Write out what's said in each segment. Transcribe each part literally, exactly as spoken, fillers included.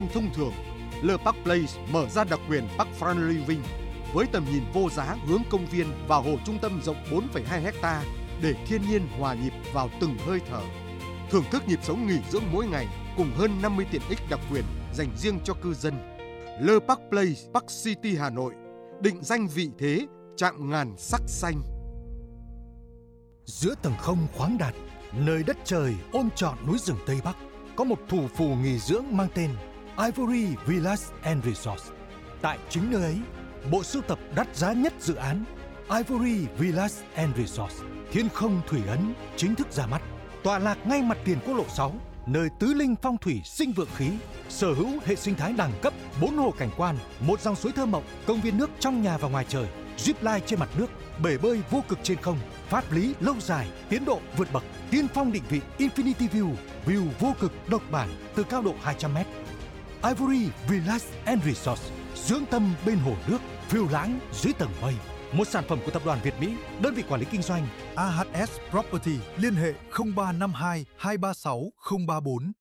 Thông thường, Le Parc Place mở ra đặc quyền Park Front Living với tầm nhìn vô giá hướng công viên và hồ trung tâm rộng bốn phẩy hai héc ta để thiên nhiên hòa nhịp vào từng hơi thở. Thưởng thức nhịp sống nghỉ dưỡng mỗi ngày cùng hơn năm mươi tiện ích đặc quyền dành riêng cho cư dân. Le Parc Place, Park City Hà Nội, định danh vị thế chạm ngàn sắc xanh. Giữa tầng không khoáng đạt, nơi đất trời ôm trọn núi rừng Tây Bắc, có một thủ phủ nghỉ dưỡng mang tên Ivory Villas and Resorts. Tại chính nơi ấy, bộ sưu tập đắt giá nhất dự án Ivory Villas and Resorts Thiên Không Thủy Ấn chính thức ra mắt. Tọa lạc ngay mặt tiền quốc lộ sáu, nơi tứ linh phong thủy sinh vượng khí, sở hữu hệ sinh thái đẳng cấp, bốn hồ cảnh quan, một dòng suối thơ mộng, công viên nước trong nhà và ngoài trời, zip line trên mặt nước, bể bơi vô cực trên không, pháp lý lâu dài, tiến độ vượt bậc, tiên phong định vị Infinity View, view vô cực độc bản từ cao độ hai trăm mét. Ivory Villas and Resorts, dưỡng tâm bên hồ nước, phiêu lãng dưới tầng mây. Một sản phẩm của tập đoàn Việt Mỹ, đơn vị quản lý kinh doanh a hát ét Property, liên hệ không ba năm hai hai ba sáu không ba bốn.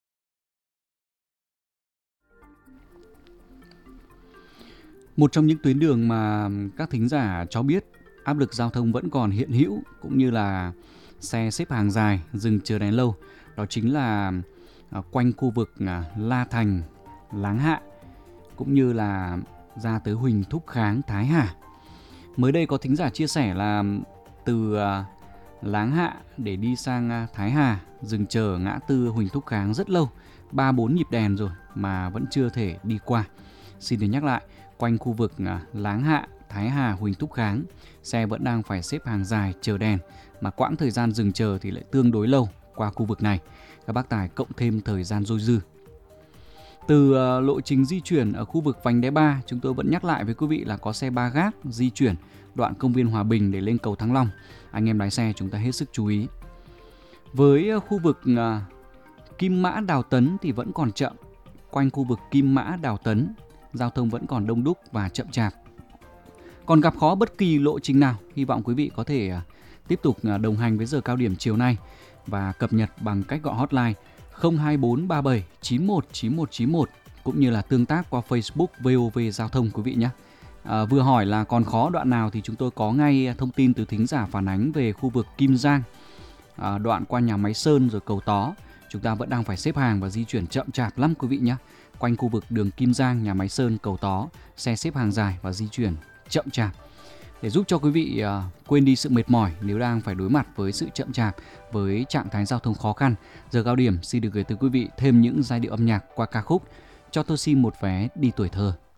Một trong những tuyến đường mà các thính giả cho biết áp lực giao thông vẫn còn hiện hữu, cũng như là xe xếp hàng dài, dừng chờ đèn lâu, đó chính là quanh khu vực La Thành, Láng Hạ, cũng như là ra tới Huỳnh Thúc Kháng, Thái Hà. Mới đây có thính giả chia sẻ là từ Láng Hạ để đi sang Thái Hà, dừng chờ ngã tư Huỳnh Thúc Kháng rất lâu, ba bốn nhịp đèn rồi mà vẫn chưa thể đi qua. Xin được nhắc lại, quanh khu vực Láng Hạ, Thái Hà, Huỳnh Thúc Kháng, xe vẫn đang phải xếp hàng dài chờ đèn, mà quãng thời gian dừng chờ thì lại tương đối lâu qua khu vực này. Các bác tài cộng thêm thời gian dôi dư. Từ uh, lộ trình di chuyển ở khu vực vành đai ba, chúng tôi vẫn nhắc lại với quý vị là có xe ba gác di chuyển đoạn công viên Hòa Bình để lên cầu Thăng Long. Anh em lái xe chúng ta hết sức chú ý. Với uh, khu vực uh, Kim Mã Đào Tấn thì vẫn còn chậm. Quanh khu vực Kim Mã Đào Tấn, giao thông vẫn còn đông đúc và chậm chạp. Còn gặp khó bất kỳ lộ trình nào, hy vọng quý vị có thể uh, tiếp tục uh, đồng hành với giờ cao điểm chiều nay và cập nhật bằng cách gọi hotline không hai bốn ba bảy chín một chín một chín một cũng như là tương tác qua Facebook vê o vê Giao thông quý vị nhé. À, vừa hỏi là còn khó đoạn nào thì chúng tôi có ngay thông tin từ thính giả phản ánh về khu vực Kim Giang, à, đoạn qua nhà máy Sơn rồi cầu Tó. Chúng ta vẫn đang phải xếp hàng và di chuyển chậm chạp lắm quý vị nhé. Quanh khu vực đường Kim Giang, nhà máy Sơn, cầu Tó, xe xếp hàng dài và di chuyển chậm chạp. Để giúp cho quý vị uh, quên đi sự mệt mỏi nếu đang phải đối mặt với sự chậm chạp, với trạng thái giao thông khó khăn, giờ cao điểm xin được gửi tới quý vị thêm những giai điệu âm nhạc qua ca khúc Cho tôi xin một vé đi tuổi thơ.